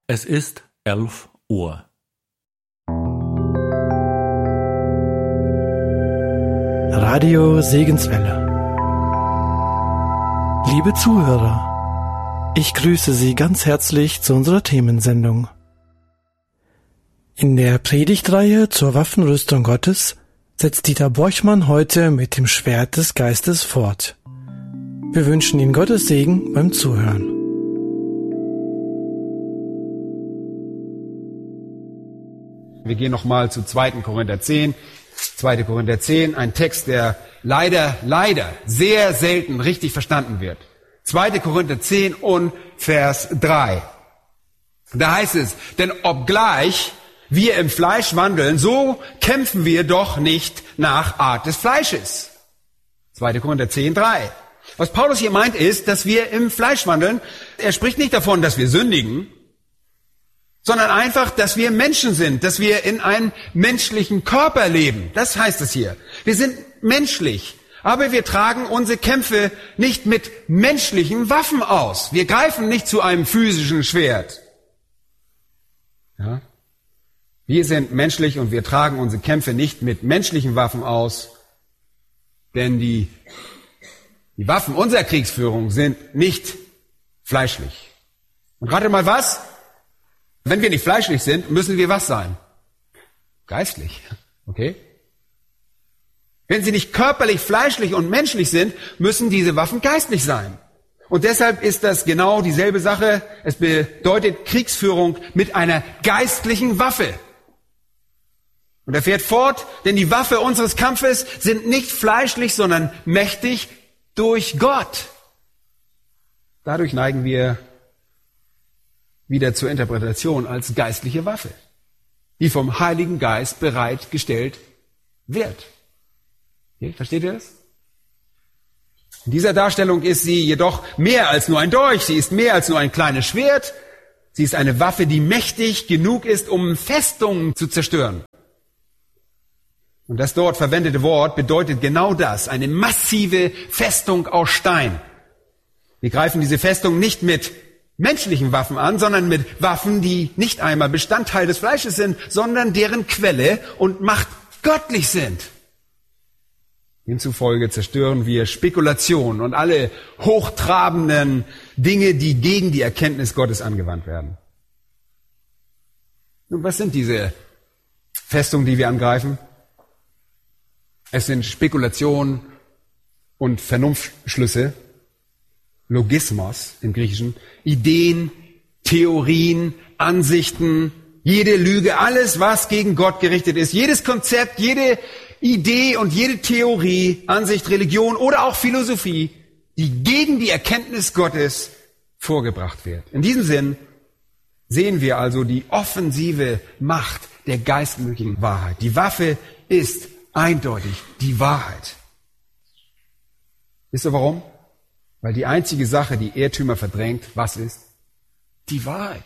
Es ist 11 Uhr. Radio Segenswelle. Liebe Zuhörer, ich grüße Sie ganz herzlich zu unserer Themensendung. In der Predigtreihe zur Waffenrüstung Gottes setzt Dieter Borchmann heute mit dem Schwert des Geistes fort. Wir wünschen Ihnen Gottes Segen beim Zuhören. Wir gehen nochmal zu 2. Korinther 10. 2. Korinther 10, ein Text, der leider sehr selten richtig verstanden wird. 2. Korinther 10 und Vers 3. Da heißt es, denn obgleich wir im Fleisch wandeln, so kämpfen wir doch nicht nach Art des Fleisches. 2. Korinther 10, 3. Was Paulus hier meint ist, dass wir im Fleisch wandeln. Er spricht nicht davon, dass wir sündigen, sondern einfach, dass wir Menschen sind, dass wir in einem menschlichen Körper leben. Das heißt es hier. Wir sind menschlich, aber wir tragen unsere Kämpfe nicht mit menschlichen Waffen aus. Wir greifen nicht zu einem physischen Schwert. Ja? Wir sind menschlich und wir tragen unsere Kämpfe nicht mit menschlichen Waffen aus, denn die Waffen unserer Kriegsführung sind nicht fleischlich. Und rate mal was? Wenn wir nicht fleischlich sind, müssen wir was sein? Geistlich. Okay? Wenn sie nicht körperlich, fleischlich und menschlich sind, müssen diese Waffen geistlich sein. Und deshalb ist das genau dieselbe Sache. Es bedeutet Kriegsführung mit einer geistlichen Waffe. Und er fährt fort, denn die Waffe unseres Kampfes sind nicht fleischlich, sondern mächtig durch Gott. Dadurch neigen wir wieder zur Interpretation als geistliche Waffe, die vom Heiligen Geist bereitgestellt wird. Okay, versteht ihr das? In dieser Darstellung ist sie jedoch mehr als nur ein Dolch, sie ist mehr als nur ein kleines Schwert, sie ist eine Waffe, die mächtig genug ist, um Festungen zu zerstören. Und das dort verwendete Wort bedeutet genau das, eine massive Festung aus Stein. Wir greifen diese Festung nicht mit menschlichen Waffen an, sondern mit Waffen, die nicht einmal Bestandteil des Fleisches sind, sondern deren Quelle und Macht göttlich sind. Demzufolge zerstören wir Spekulationen und alle hochtrabenden Dinge, die gegen die Erkenntnis Gottes angewandt werden. Nun, was sind diese Festungen, die wir angreifen? Es sind Spekulationen und Vernunftschlüsse, Logismos im Griechischen, Ideen, Theorien, Ansichten, jede Lüge, alles, was gegen Gott gerichtet ist, jedes Konzept, jede Idee und jede Theorie, Ansicht, Religion oder auch Philosophie, die gegen die Erkenntnis Gottes vorgebracht wird. In diesem Sinn sehen wir also die offensive Macht der geistlichen Wahrheit. Die Waffe ist eindeutig die Wahrheit. Wisst ihr warum? Weil die einzige Sache, die Irrtümer verdrängt, was ist? Die Wahrheit.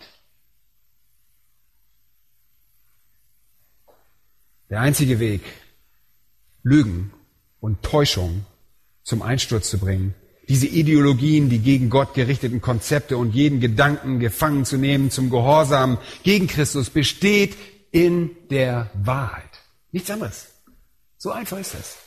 Der einzige Weg, Lügen und Täuschung zum Einsturz zu bringen, diese Ideologien, die gegen Gott gerichteten Konzepte und jeden Gedanken gefangen zu nehmen zum Gehorsam gegen Christus, besteht in der Wahrheit. Nichts anderes. So einfach ist das.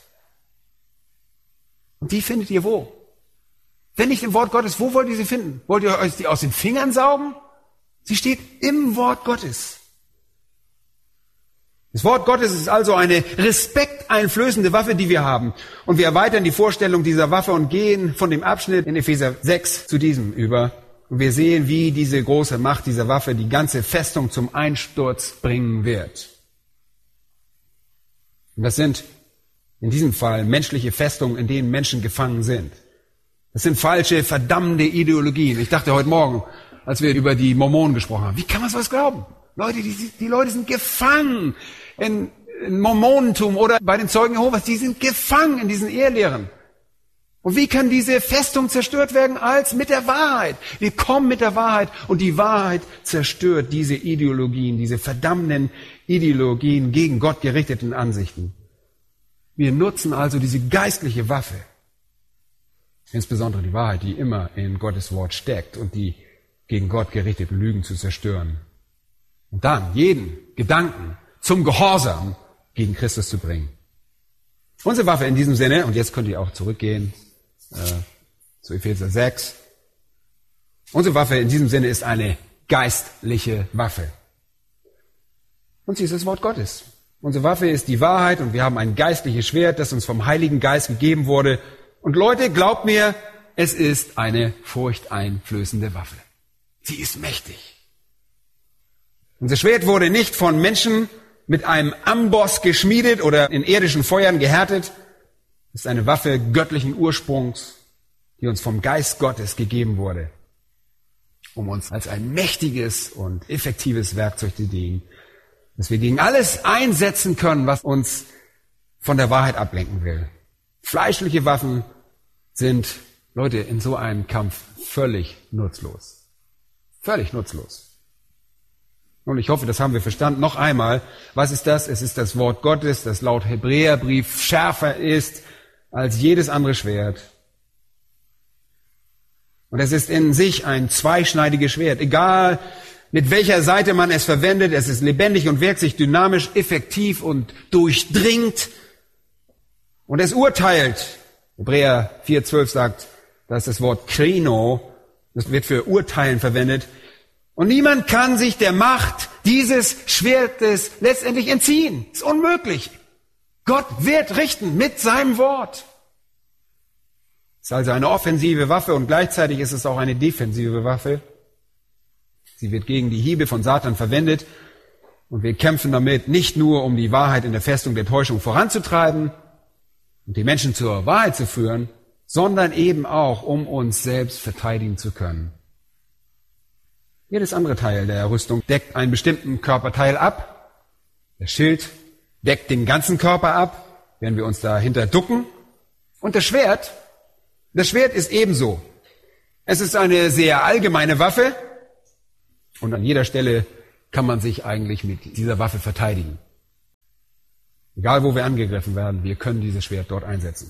Und die findet ihr wo? Wenn nicht im Wort Gottes, wo wollt ihr sie finden? Wollt ihr euch die aus den Fingern saugen? Sie steht im Wort Gottes. Das Wort Gottes ist also eine respekteinflößende Waffe, die wir haben. Und wir erweitern die Vorstellung dieser Waffe und gehen von dem Abschnitt in Epheser 6 zu diesem über. Und wir sehen, wie diese große Macht dieser Waffe die ganze Festung zum Einsturz bringen wird. Und das sind in diesem Fall menschliche Festungen, in denen Menschen gefangen sind. Das sind falsche, verdammende Ideologien. Ich dachte heute Morgen, als wir über die Mormonen gesprochen haben, wie kann man sowas glauben? Leute, die Leute sind gefangen in Mormonentum oder bei den Zeugen Jehovas, die sind gefangen in diesen Irrlehren. Und wie kann diese Festung zerstört werden? Als mit der Wahrheit. Wir kommen mit der Wahrheit und die Wahrheit zerstört diese Ideologien, diese verdammenden Ideologien gegen Gott gerichteten Ansichten. Wir nutzen also diese geistliche Waffe. Insbesondere die Wahrheit, die immer in Gottes Wort steckt und die gegen Gott gerichteten Lügen zu zerstören. Und dann jeden Gedanken zum Gehorsam gegen Christus zu bringen. Unsere Waffe in diesem Sinne, und jetzt könnt ihr auch zurückgehen zu Epheser 6. Unsere Waffe in diesem Sinne ist eine geistliche Waffe. Und sie ist das Wort Gottes. Unsere Waffe ist die Wahrheit und wir haben ein geistliches Schwert, das uns vom Heiligen Geist gegeben wurde. Und Leute, glaubt mir, es ist eine furchteinflößende Waffe. Sie ist mächtig. Unser Schwert wurde nicht von Menschen mit einem Amboss geschmiedet oder in irdischen Feuern gehärtet. Es ist eine Waffe göttlichen Ursprungs, die uns vom Geist Gottes gegeben wurde, um uns als ein mächtiges und effektives Werkzeug zu dienen, dass wir gegen alles einsetzen können, was uns von der Wahrheit ablenken will. Fleischliche Waffen sind, Leute, in so einem Kampf völlig nutzlos. Völlig nutzlos. Und ich hoffe, das haben wir verstanden. Noch einmal, was ist das? Es ist das Wort Gottes, das laut Hebräerbrief schärfer ist als jedes andere Schwert. Und es ist in sich ein zweischneidiges Schwert. Egal, mit welcher Seite man es verwendet, es ist lebendig und wirkt sich dynamisch, effektiv und durchdringt. Und es urteilt. Hebräer 4,12 sagt, das ist das Wort Krino. Das wird für Urteilen verwendet. Und niemand kann sich der Macht dieses Schwertes letztendlich entziehen. Ist unmöglich. Gott wird richten mit seinem Wort. Es ist also eine offensive Waffe und gleichzeitig ist es auch eine defensive Waffe. Sie wird gegen die Hiebe von Satan verwendet und wir kämpfen damit nicht nur, um die Wahrheit in der Festung der Täuschung voranzutreiben und die Menschen zur Wahrheit zu führen, sondern eben auch, um uns selbst verteidigen zu können. Jedes andere Teil der Rüstung deckt einen bestimmten Körperteil ab. Der Schild deckt den ganzen Körper ab, wenn wir uns dahinter ducken. Und das Schwert ist ebenso. Es ist eine sehr allgemeine Waffe und an jeder Stelle kann man sich eigentlich mit dieser Waffe verteidigen. Egal, wo wir angegriffen werden, wir können dieses Schwert dort einsetzen.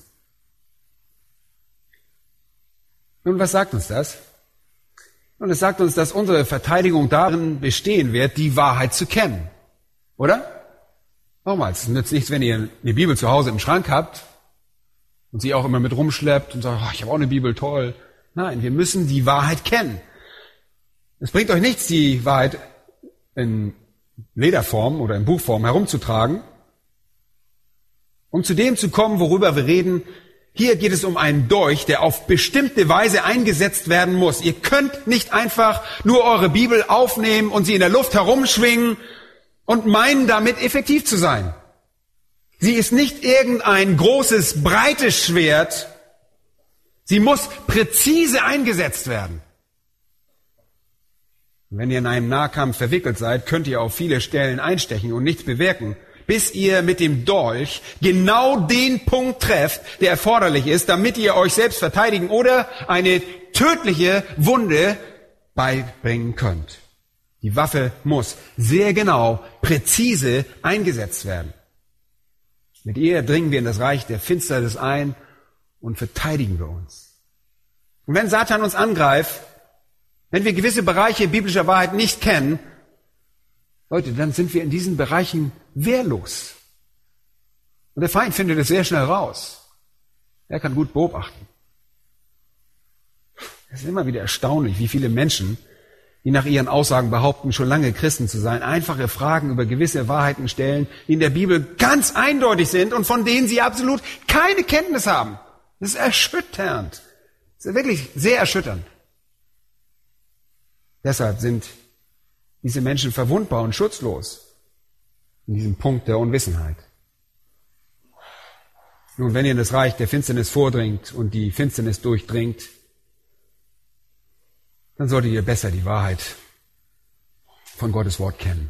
Nun, was sagt uns das? Und es sagt uns, dass unsere Verteidigung darin bestehen wird, die Wahrheit zu kennen. Oder? Nochmals, es nützt nichts, wenn ihr eine Bibel zu Hause im Schrank habt und sie auch immer mit rumschleppt und sagt, oh, ich habe auch eine Bibel, toll. Nein, wir müssen die Wahrheit kennen. Es bringt euch nichts, die Wahrheit in Lederform oder in Buchform herumzutragen, um zu dem zu kommen, worüber wir reden. Hier geht es um einen Dolch, der auf bestimmte Weise eingesetzt werden muss. Ihr könnt nicht einfach nur eure Bibel aufnehmen und sie in der Luft herumschwingen und meinen, damit effektiv zu sein. Sie ist nicht irgendein großes, breites Schwert. Sie muss präzise eingesetzt werden. Wenn ihr in einem Nahkampf verwickelt seid, könnt ihr auf viele Stellen einstechen und nichts bewirken, bis ihr mit dem Dolch genau den Punkt trefft, der erforderlich ist, damit ihr euch selbst verteidigen oder eine tödliche Wunde beibringen könnt. Die Waffe muss sehr genau, präzise eingesetzt werden. Mit ihr dringen wir in das Reich der Finsternis ein und verteidigen wir uns. Und wenn Satan uns angreift, wenn wir gewisse Bereiche biblischer Wahrheit nicht kennen, Leute, dann sind wir in diesen Bereichen wehrlos. Und der Feind findet es sehr schnell raus. Er kann gut beobachten. Es ist immer wieder erstaunlich, wie viele Menschen, die nach ihren Aussagen behaupten, schon lange Christen zu sein, einfache Fragen über gewisse Wahrheiten stellen, die in der Bibel ganz eindeutig sind und von denen sie absolut keine Kenntnis haben. Das ist erschütternd. Das ist wirklich sehr erschütternd. Deshalb sind diese Menschen verwundbar und schutzlos in diesem Punkt der Unwissenheit. Nun, wenn ihr in das Reich der Finsternis vordringt und die Finsternis durchdringt, dann solltet ihr besser die Wahrheit von Gottes Wort kennen,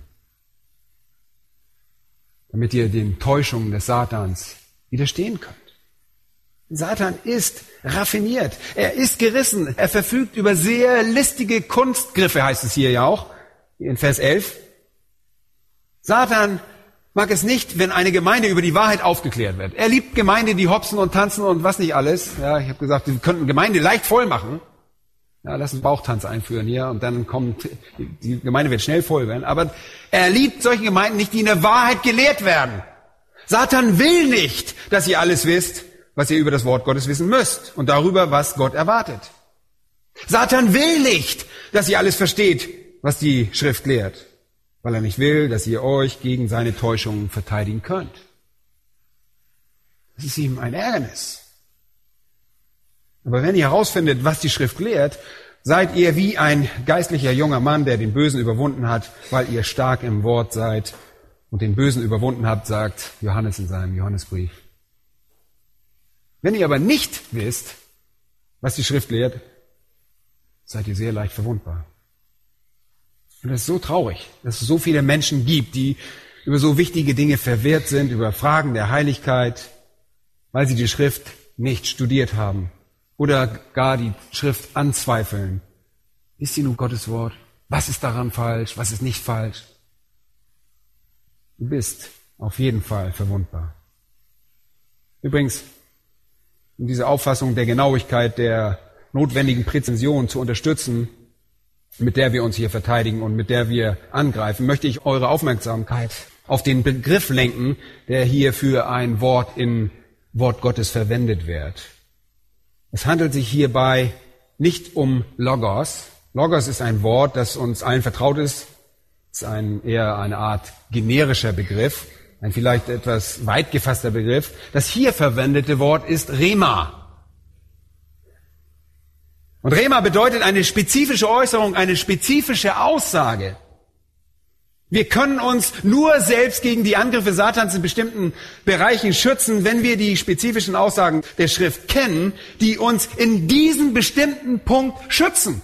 damit ihr den Täuschungen des Satans widerstehen könnt. Satan ist raffiniert, er ist gerissen, er verfügt über sehr listige Kunstgriffe, heißt es hier ja auch, in Vers 11. Satan mag es nicht, wenn eine Gemeinde über die Wahrheit aufgeklärt wird. Er liebt Gemeinde, die hopsen und tanzen und was nicht alles. Ja, ich habe gesagt, wir könnten Gemeinde leicht voll machen. Ja, lass uns Bauchtanz einführen hier und dann kommt, die Gemeinde wird schnell voll werden. Aber er liebt solche Gemeinden nicht, die in der Wahrheit gelehrt werden. Satan will nicht, dass ihr alles wisst, was ihr über das Wort Gottes wissen müsst und darüber, was Gott erwartet. Satan will nicht, dass ihr alles versteht, was die Schrift lehrt, weil er nicht will, dass ihr euch gegen seine Täuschungen verteidigen könnt. Das ist ihm ein Ärgernis. Aber wenn ihr herausfindet, was die Schrift lehrt, seid ihr wie ein geistlicher junger Mann, der den Bösen überwunden hat, weil ihr stark im Wort seid und den Bösen überwunden habt, sagt Johannes in seinem Johannesbrief. Wenn ihr aber nicht wisst, was die Schrift lehrt, seid ihr sehr leicht verwundbar. Und das ist so traurig, dass es so viele Menschen gibt, die über so wichtige Dinge verwirrt sind, über Fragen der Heiligkeit, weil sie die Schrift nicht studiert haben oder gar die Schrift anzweifeln. Ist sie nun Gottes Wort? Was ist daran falsch? Was ist nicht falsch? Du bist auf jeden Fall verwundbar. Übrigens, um diese Auffassung der Genauigkeit der notwendigen Präzision zu unterstützen, mit der wir uns hier verteidigen und mit der wir angreifen, möchte ich eure Aufmerksamkeit auf den Begriff lenken, der hier für ein Wort in Wort Gottes verwendet wird. Es handelt sich hierbei nicht um Logos. Logos ist ein Wort, das uns allen vertraut ist. Es ist eher eine Art generischer Begriff, ein vielleicht etwas weit gefasster Begriff. Das hier verwendete Wort ist Rema. Und Rema bedeutet eine spezifische Äußerung, eine spezifische Aussage. Wir können uns nur selbst gegen die Angriffe Satans in bestimmten Bereichen schützen, wenn wir die spezifischen Aussagen der Schrift kennen, die uns in diesem bestimmten Punkt schützen.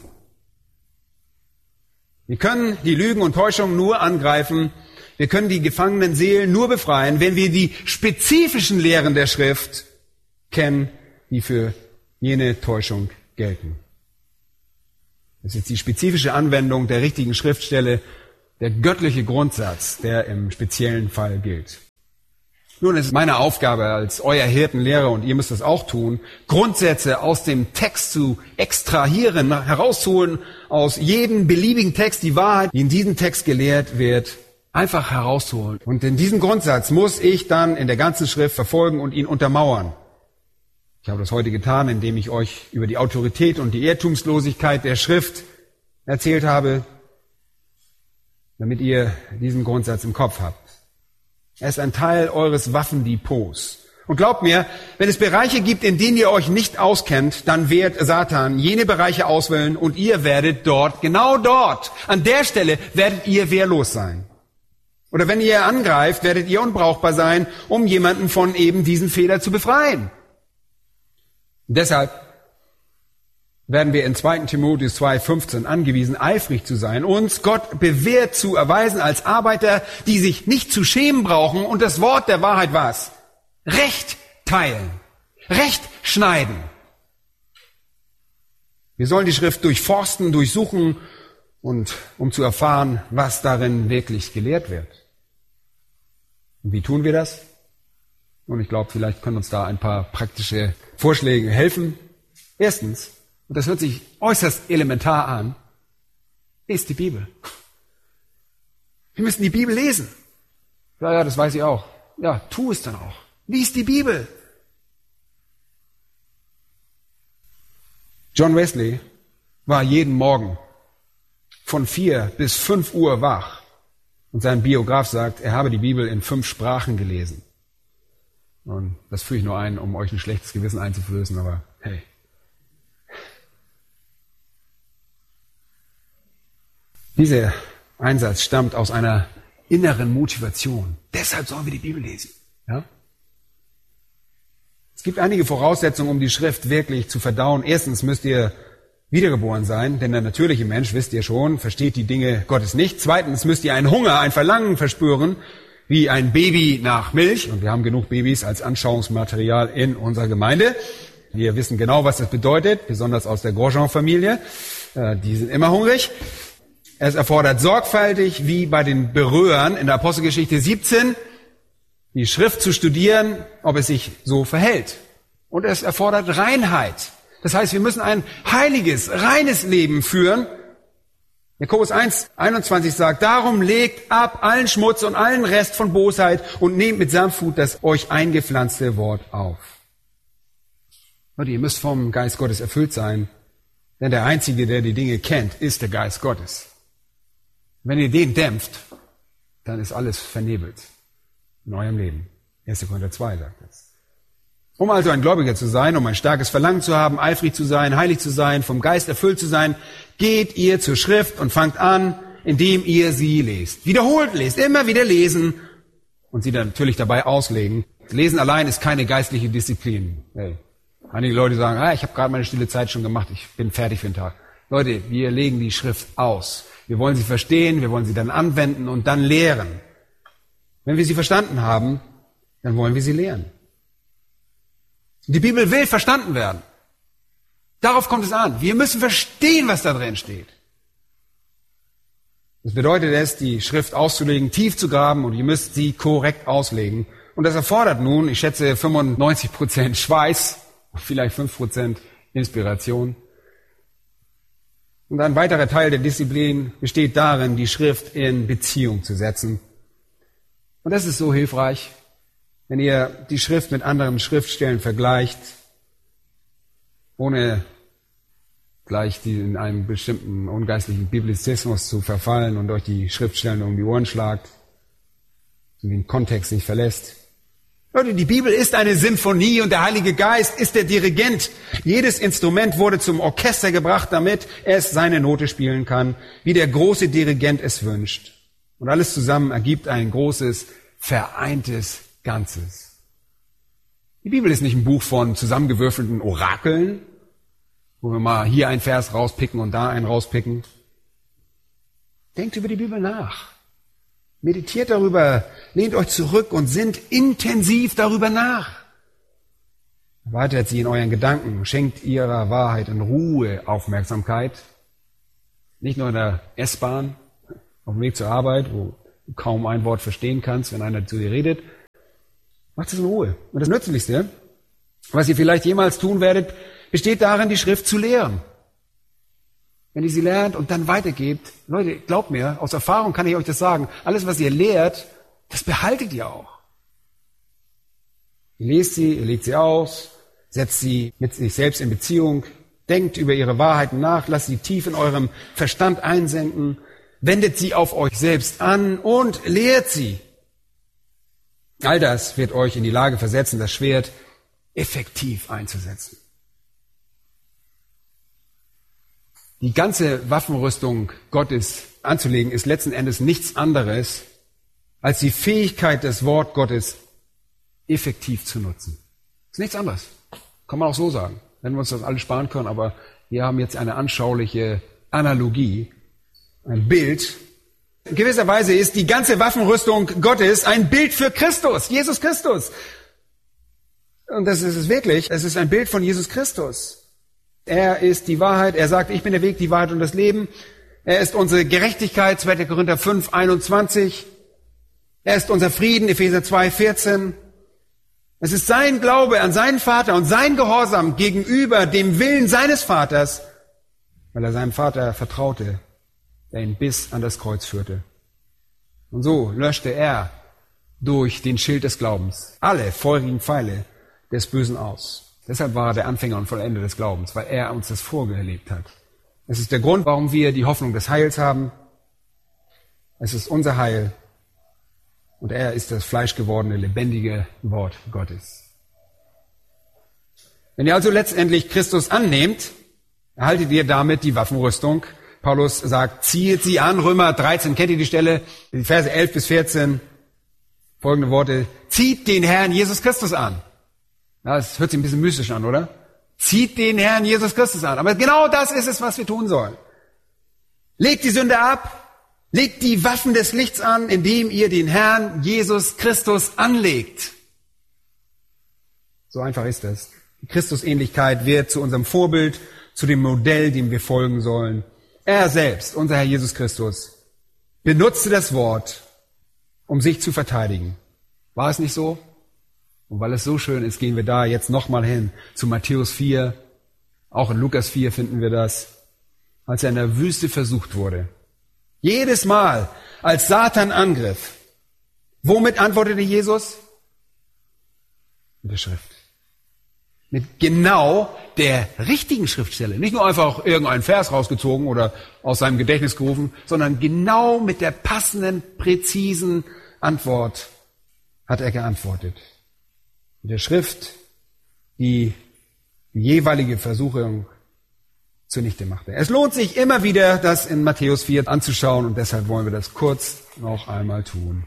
Wir können die Lügen und Täuschungen nur angreifen, wir können die gefangenen Seelen nur befreien, wenn wir die spezifischen Lehren der Schrift kennen, die für jene Täuschung gelten. Das ist die spezifische Anwendung der richtigen Schriftstelle, der göttliche Grundsatz, der im speziellen Fall gilt. Nun ist es meine Aufgabe als euer Hirtenlehrer, und ihr müsst das auch tun, Grundsätze aus dem Text zu extrahieren, herauszuholen aus jedem beliebigen Text, die Wahrheit, die in diesem Text gelehrt wird, einfach herauszuholen. Und in diesem Grundsatz muss ich dann in der ganzen Schrift verfolgen und ihn untermauern. Ich habe das heute getan, indem ich euch über die Autorität und die Irrtumslosigkeit der Schrift erzählt habe, damit ihr diesen Grundsatz im Kopf habt. Er ist ein Teil eures Waffendepots. Und glaubt mir, wenn es Bereiche gibt, in denen ihr euch nicht auskennt, dann wird Satan jene Bereiche auswählen und ihr werdet dort, genau dort, an der Stelle werdet ihr wehrlos sein. Oder wenn ihr angreift, werdet ihr unbrauchbar sein, um jemanden von eben diesen Fehler zu befreien. Und deshalb werden wir in 2. Timotheus 2,15 angewiesen, eifrig zu sein, uns Gott bewährt zu erweisen als Arbeiter, die sich nicht zu schämen brauchen und das Wort der Wahrheit was? Recht teilen, Recht schneiden. Wir sollen die Schrift durchforsten, durchsuchen, und um zu erfahren, was darin wirklich gelehrt wird. Und wie tun wir das? Und ich glaube, vielleicht können uns da ein paar praktische Vorschläge helfen. Erstens, und das hört sich äußerst elementar an, lest die Bibel. Wir müssen die Bibel lesen. Ja, das weiß ich auch. Ja, tu es dann auch. Lies die Bibel. John Wesley war jeden Morgen von 4 bis 5 Uhr wach. Und sein Biograf sagt, er habe die Bibel in 5 Sprachen gelesen. Und das führe ich nur ein, um euch ein schlechtes Gewissen einzuflößen, aber hey. Dieser Einsatz stammt aus einer inneren Motivation. Deshalb sollen wir die Bibel lesen. Ja? Es gibt einige Voraussetzungen, um die Schrift wirklich zu verdauen. Erstens müsst ihr wiedergeboren sein, denn der natürliche Mensch, wisst ihr schon, versteht die Dinge Gottes nicht. Zweitens müsst ihr einen Hunger, ein Verlangen verspüren, wie ein Baby nach Milch. Und wir haben genug Babys als Anschauungsmaterial in unserer Gemeinde. Wir wissen genau, was das bedeutet, besonders aus der Grosjean-Familie. Die sind immer hungrig. Es erfordert sorgfältig, wie bei den Beröern in der Apostelgeschichte 17, die Schrift zu studieren, ob es sich so verhält. Und es erfordert Reinheit. Das heißt, wir müssen ein heiliges, reines Leben führen. Jakobus 1,21 sagt, darum legt ab allen Schmutz und allen Rest von Bosheit und nehmt mit Sanftmut das euch eingepflanzte Wort auf. Leute, ihr müsst vom Geist Gottes erfüllt sein, denn der Einzige, der die Dinge kennt, ist der Geist Gottes. Wenn ihr den dämpft, dann ist alles vernebelt in eurem Leben. 1. Korinther 2 sagt das. Um also ein Gläubiger zu sein, um ein starkes Verlangen zu haben, eifrig zu sein, heilig zu sein, vom Geist erfüllt zu sein, geht ihr zur Schrift und fangt an, indem ihr sie lest. Wiederholt lest, immer wieder lesen und sie dann natürlich dabei auslegen. Lesen allein ist keine geistliche Disziplin. Hey. Einige Leute sagen, ich habe gerade meine stille Zeit schon gemacht, ich bin fertig für den Tag. Leute, wir legen die Schrift aus. Wir wollen sie verstehen, wir wollen sie dann anwenden und dann lehren. Wenn wir sie verstanden haben, dann wollen wir sie lehren. Die Bibel will verstanden werden. Darauf kommt es an. Wir müssen verstehen, was da drin steht. Das bedeutet es, die Schrift auszulegen, tief zu graben und ihr müsst sie korrekt auslegen. Und das erfordert nun, ich schätze, 95% Schweiß, vielleicht 5% Inspiration. Und ein weiterer Teil der Disziplin besteht darin, die Schrift in Beziehung zu setzen. Und das ist so hilfreich, wenn ihr die Schrift mit anderen Schriftstellen vergleicht, ohne gleich in einem bestimmten ungeistlichen Biblizismus zu verfallen und euch die Schriftstellen um die Ohren schlagt und den Kontext nicht verlässt. Leute, die Bibel ist eine Symphonie und der Heilige Geist ist der Dirigent. Jedes Instrument wurde zum Orchester gebracht, damit es seine Note spielen kann, wie der große Dirigent es wünscht. Und alles zusammen ergibt ein großes, vereintes Ganzes. Die Bibel ist nicht ein Buch von zusammengewürfelten Orakeln, wo wir mal hier einen Vers rauspicken und da einen rauspicken. Denkt über die Bibel nach. Meditiert darüber, lehnt euch zurück und sinnt intensiv darüber nach. Erweitert sie in euren Gedanken, schenkt ihrer Wahrheit in Ruhe Aufmerksamkeit. Nicht nur in der S-Bahn, auf dem Weg zur Arbeit, wo du kaum ein Wort verstehen kannst, wenn einer zu dir redet. Macht es in Ruhe. Und das Nützlichste, was ihr vielleicht jemals tun werdet, besteht darin, die Schrift zu lehren. Wenn ihr sie lernt und dann weitergebt, Leute, glaubt mir, aus Erfahrung kann ich euch das sagen, alles, was ihr lehrt, das behaltet ihr auch. Ihr lest sie, ihr legt sie aus, setzt sie mit sich selbst in Beziehung, denkt über ihre Wahrheiten nach, lasst sie tief in eurem Verstand einsenken, wendet sie auf euch selbst an und lehrt sie. All das wird euch in die Lage versetzen, das Schwert effektiv einzusetzen. Die ganze Waffenrüstung Gottes anzulegen, ist letzten Endes nichts anderes, als die Fähigkeit, das Wort Gottes effektiv zu nutzen. Das ist nichts anderes. Kann man auch so sagen. Wenn wir uns das alles sparen können, aber wir haben jetzt eine anschauliche Analogie, ein Bild. In gewisser Weise ist die ganze Waffenrüstung Gottes ein Bild für Christus, Jesus Christus. Und das ist es wirklich. Es ist ein Bild von Jesus Christus. Er ist die Wahrheit. Er sagt, ich bin der Weg, die Wahrheit und das Leben. Er ist unsere Gerechtigkeit, 2. Korinther 5, 21. Er ist unser Frieden, Epheser 2, 14. Es ist sein Glaube an seinen Vater und sein Gehorsam gegenüber dem Willen seines Vaters, weil er seinem Vater vertraute, der ihn bis an das Kreuz führte. Und so löschte er durch den Schild des Glaubens alle feurigen Pfeile des Bösen aus. Deshalb war er der Anfänger und Vollender des Glaubens, weil er uns das vorgelebt hat. Es ist der Grund, warum wir die Hoffnung des Heils haben. Es ist unser Heil und er ist das fleischgewordene, lebendige Wort Gottes. Wenn ihr also letztendlich Christus annehmt, erhaltet ihr damit die Waffenrüstung. Paulus sagt, ziehet sie an, Römer 13, kennt ihr die Stelle, die Verse 11 bis 14, folgende Worte, zieht den Herrn Jesus Christus an. Ja, das hört sich ein bisschen mystisch an, oder? Zieht den Herrn Jesus Christus an. Aber genau das ist es, was wir tun sollen. Legt die Sünde ab, legt die Waffen des Lichts an, indem ihr den Herrn Jesus Christus anlegt. So einfach ist es. Die Christusähnlichkeit wird zu unserem Vorbild, zu dem Modell, dem wir folgen sollen. Er selbst, unser Herr Jesus Christus, benutzte das Wort, um sich zu verteidigen. War es nicht so? Und weil es so schön ist, gehen wir da jetzt nochmal hin zu Matthäus 4, Auch in Lukas 4 finden wir das, als er in der Wüste versucht wurde. Jedes Mal, als Satan angriff, womit antwortete Jesus? Mit der Schrift. Mit genau der richtigen Schriftstelle. Nicht nur einfach irgendeinen Vers rausgezogen oder aus seinem Gedächtnis gerufen, sondern genau mit der passenden, präzisen Antwort hat er geantwortet. Mit der Schrift, die jeweilige Versuchung zunichte machte. Es lohnt sich immer wieder, das in Matthäus 4 anzuschauen und deshalb wollen wir das kurz noch einmal tun.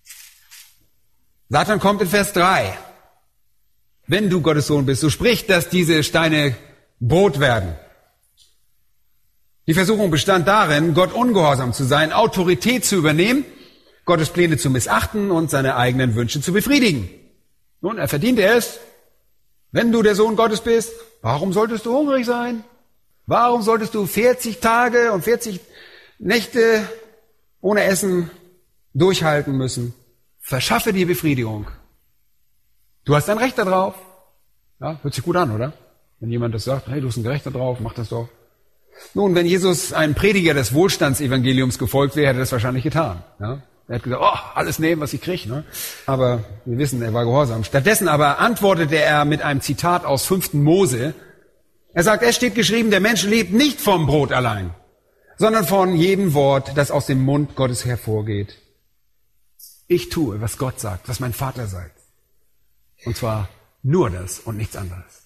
Satan kommt in Vers 3. Wenn du Gottes Sohn bist, so sprich, dass diese Steine Brot werden. Die Versuchung bestand darin, Gott ungehorsam zu sein, Autorität zu übernehmen, Gottes Pläne zu missachten und seine eigenen Wünsche zu befriedigen. Nun, er verdiente es. Wenn du der Sohn Gottes bist, warum solltest du hungrig sein? Warum solltest du 40 Tage und 40 Nächte ohne Essen durchhalten müssen? Verschaffe dir Befriedigung. Du hast ein Recht darauf. Ja, hört sich gut an, oder? Wenn jemand das sagt, hey, du hast ein Recht darauf, mach das doch. Nun, wenn Jesus einem Prediger des Wohlstandsevangeliums gefolgt wäre, hätte er das wahrscheinlich getan. Ja? Er hat gesagt, alles nehmen, was ich kriege. Ne? Aber wir wissen, er war gehorsam. Stattdessen aber antwortete er mit einem Zitat aus 5. Mose. Er sagt, es steht geschrieben, der Mensch lebt nicht vom Brot allein, sondern von jedem Wort, das aus dem Mund Gottes hervorgeht. Ich tue, was Gott sagt, was mein Vater sagt. Und zwar nur das und nichts anderes.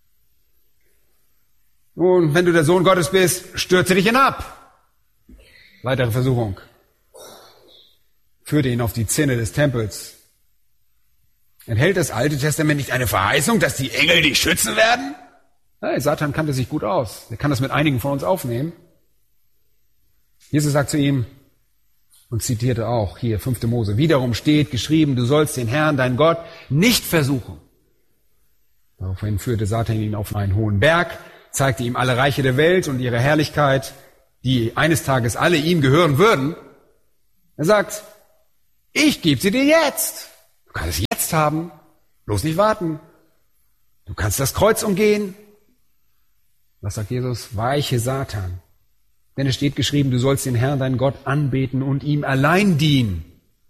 Nun, wenn du der Sohn Gottes bist, stürze dich hinab. Weitere Versuchung. Führte ihn auf die Zinne des Tempels. Enthält das Alte Testament nicht eine Verheißung, dass die Engel dich schützen werden? Hey, Satan kannte sich gut aus. Er kann das mit einigen von uns aufnehmen. Jesus sagt zu ihm und zitierte auch hier 5. Mose. Wiederum steht geschrieben, du sollst den Herrn, deinen Gott, nicht versuchen. Daraufhin führte Satan ihn auf einen hohen Berg, zeigte ihm alle Reiche der Welt und ihre Herrlichkeit, die eines Tages alle ihm gehören würden. Er sagt, ich gebe sie dir jetzt. Du kannst es jetzt haben, bloß nicht warten. Du kannst das Kreuz umgehen. Was sagt Jesus? Weiche Satan. Denn es steht geschrieben, du sollst den Herrn, deinen Gott, anbeten und ihm allein dienen.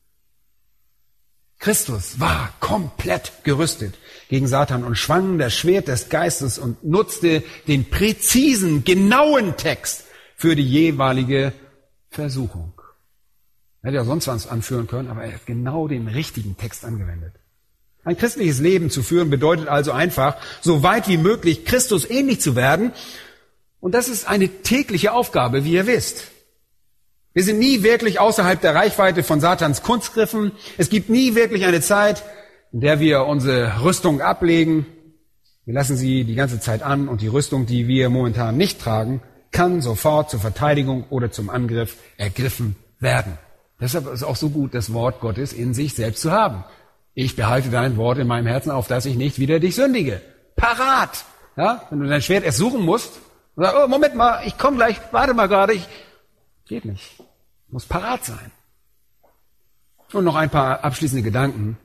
Christus war komplett gerüstet gegen Satan und schwang das Schwert des Geistes und nutzte den präzisen, genauen Text für die jeweilige Versuchung. Er hätte ja sonst was anführen können, aber er hat genau den richtigen Text angewendet. Ein christliches Leben zu führen bedeutet also einfach, so weit wie möglich Christus ähnlich zu werden. Und das ist eine tägliche Aufgabe, wie ihr wisst. Wir sind nie wirklich außerhalb der Reichweite von Satans Kunstgriffen. Es gibt nie wirklich eine Zeit, in der wir unsere Rüstung ablegen. Wir lassen sie die ganze Zeit an und die Rüstung, die wir momentan nicht tragen, kann sofort zur Verteidigung oder zum Angriff ergriffen werden. Deshalb ist es auch so gut, das Wort Gottes in sich selbst zu haben. Ich behalte dein Wort in meinem Herzen, auf dass ich nicht wieder dich sündige. Parat! Ja, wenn du dein Schwert erst suchen musst, und sagst, oh, Moment mal, ich komme gleich, warte mal gerade, geht nicht. Muss parat sein. Und noch ein paar abschließende Gedanken.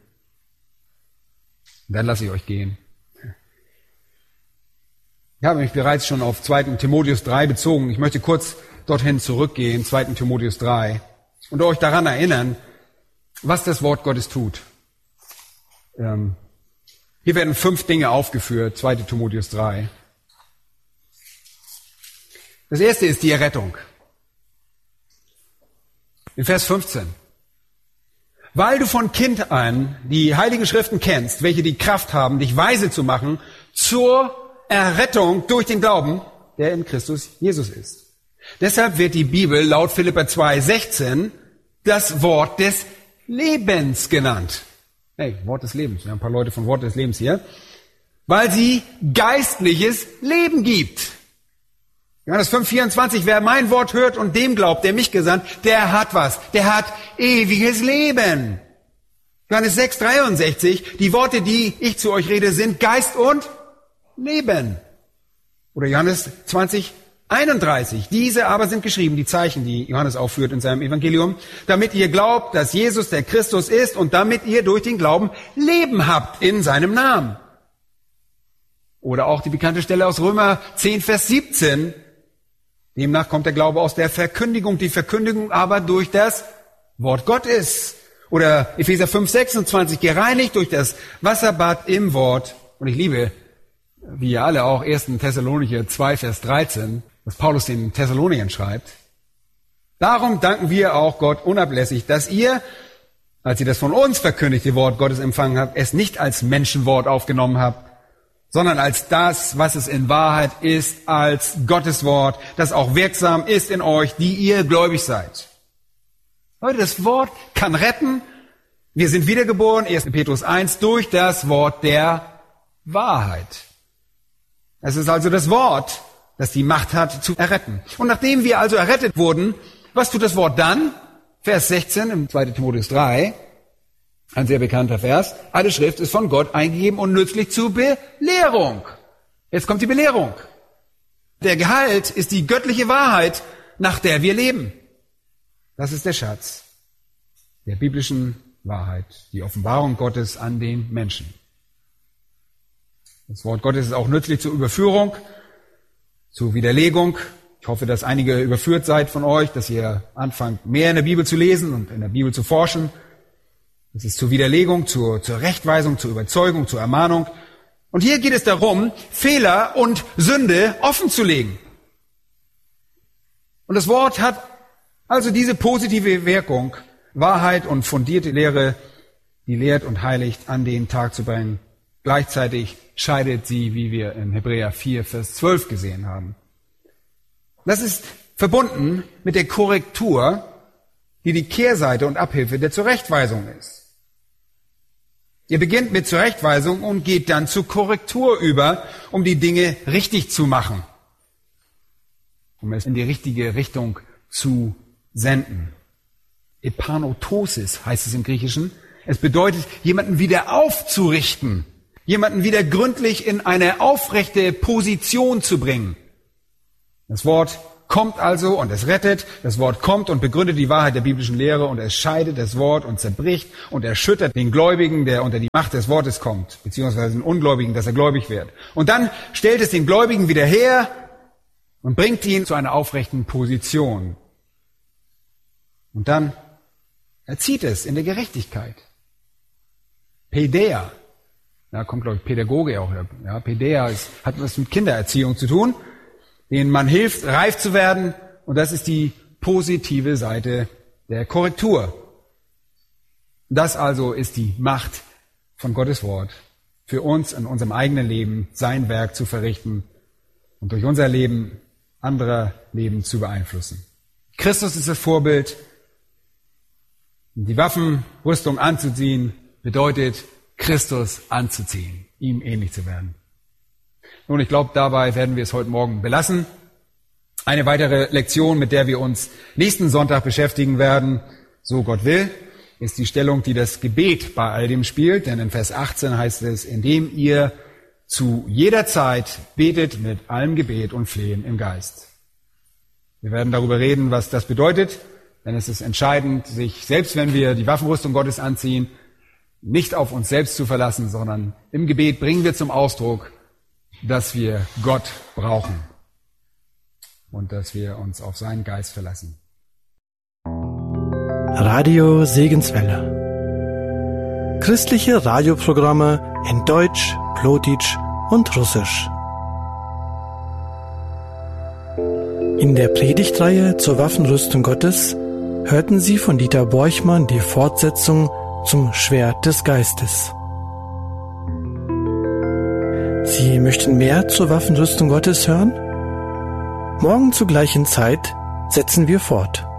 Dann lasse ich euch gehen. Ich habe mich bereits schon auf 2. Timotheus 3 bezogen. Ich möchte kurz dorthin zurückgehen, 2. Timotheus 3, und euch daran erinnern, was das Wort Gottes tut. Hier werden 5 Dinge aufgeführt, 2. Timotheus 3. Das erste ist die Errettung. In Vers 15. Weil du von Kind an die Heiligen Schriften kennst, welche die Kraft haben, dich weise zu machen zur Errettung durch den Glauben, der in Christus Jesus ist. Deshalb wird die Bibel laut Philipper 2,16 das Wort des Lebens genannt. Hey, Wort des Lebens. Wir haben ein paar Leute von Wort des Lebens hier. Weil sie geistliches Leben gibt. Johannes 5,24, wer mein Wort hört und dem glaubt, der mich gesandt, der hat was. Der hat ewiges Leben. Johannes 6,63, die Worte, die ich zu euch rede, sind Geist und Leben. Oder Johannes 20,31, diese aber sind geschrieben, die Zeichen, die Johannes aufführt in seinem Evangelium, damit ihr glaubt, dass Jesus der Christus ist und damit ihr durch den Glauben Leben habt in seinem Namen. Oder auch die bekannte Stelle aus Römer 10, Vers 17. Demnach kommt der Glaube aus der Verkündigung, die Verkündigung aber durch das Wort Gottes. Oder Epheser 5, 26, gereinigt durch das Wasserbad im Wort. Und ich liebe, wie ihr alle auch, 1. Thessalonicher 2, Vers 13, was Paulus den Thessaloniern schreibt. Darum danken wir auch Gott unablässig, dass ihr, als ihr das von uns verkündigte Wort Gottes empfangen habt, es nicht als Menschenwort aufgenommen habt, sondern als das, was es in Wahrheit ist, als Gottes Wort, das auch wirksam ist in euch, die ihr gläubig seid. Leute, das Wort kann retten. Wir sind wiedergeboren, 1. Petrus 1, durch das Wort der Wahrheit. Es ist also das Wort, das die Macht hat zu erretten. Und nachdem wir also errettet wurden, was tut das Wort dann? Vers 16 im 2. Timotheus 3, ein sehr bekannter Vers. Alle Schrift ist von Gott eingegeben und nützlich zur Belehrung. Jetzt kommt die Belehrung. Der Gehalt ist die göttliche Wahrheit, nach der wir leben. Das ist der Schatz der biblischen Wahrheit, die Offenbarung Gottes an den Menschen. Das Wort Gottes ist auch nützlich zur Überführung, zur Widerlegung. Ich hoffe, dass einige überführt seid von euch, dass ihr anfangt, mehr in der Bibel zu lesen und in der Bibel zu forschen. Es ist zur Widerlegung, zur Rechtweisung, zur Überzeugung, zur Ermahnung. Und hier geht es darum, Fehler und Sünde offen zu legen. Und das Wort hat also diese positive Wirkung, Wahrheit und fundierte Lehre, die lehrt und heiligt, an den Tag zu bringen. Gleichzeitig scheidet sie, wie wir in Hebräer 4, Vers 12 gesehen haben. Das ist verbunden mit der Korrektur, die die Kehrseite und Abhilfe der Zurechtweisung ist. Ihr beginnt mit Zurechtweisung und geht dann zur Korrektur über, um die Dinge richtig zu machen, um es in die richtige Richtung zu senden. Epanotosis heißt es im Griechischen. Es bedeutet, jemanden wieder aufzurichten, jemanden wieder gründlich in eine aufrechte Position zu bringen. Das Wort kommt also und es rettet, das Wort kommt und begründet die Wahrheit der biblischen Lehre und es scheidet das Wort und zerbricht und erschüttert den Gläubigen, der unter die Macht des Wortes kommt, beziehungsweise den Ungläubigen, dass er gläubig wird. Und dann stellt es den Gläubigen wieder her und bringt ihn zu einer aufrechten Position. Und dann erzieht es in der Gerechtigkeit. Paideia, da kommt glaube ich Pädagoge auch her. Ja, Paideia hat was mit Kindererziehung zu tun, denen man hilft, reif zu werden. Und das ist die positive Seite der Korrektur. Das also ist die Macht von Gottes Wort, für uns in unserem eigenen Leben sein Werk zu verrichten und durch unser Leben anderer Leben zu beeinflussen. Christus ist das Vorbild. Die Waffenrüstung anzuziehen bedeutet, Christus anzuziehen, ihm ähnlich zu werden. Nun, ich glaube, dabei werden wir es heute Morgen belassen. Eine weitere Lektion, mit der wir uns nächsten Sonntag beschäftigen werden, so Gott will, ist die Stellung, die das Gebet bei all dem spielt. Denn in Vers 18 heißt es, indem ihr zu jeder Zeit betet mit allem Gebet und Flehen im Geist. Wir werden darüber reden, was das bedeutet, denn es ist entscheidend, sich, selbst wenn wir die Waffenrüstung Gottes anziehen, nicht auf uns selbst zu verlassen, sondern im Gebet bringen wir zum Ausdruck, dass wir Gott brauchen und dass wir uns auf seinen Geist verlassen. Radio Segenswelle. Christliche Radioprogramme in Deutsch, Plotitsch und Russisch. In der Predigtreihe zur Waffenrüstung Gottes hörten Sie von Dieter Borchmann die Fortsetzung zum Schwert des Geistes. Sie möchten mehr zur Waffenrüstung Gottes hören? Morgen zur gleichen Zeit setzen wir fort.